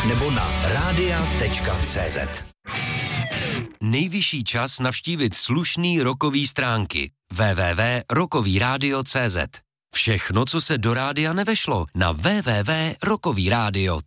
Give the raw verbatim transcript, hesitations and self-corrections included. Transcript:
nebo na rádia tečka cé zet. Nejvyšší čas navštívit slušný rokový stránky w w w tečka rokový rádio tečka cé zet. Všechno, co se do rádia nevešlo, na w w w tečka rokový rádio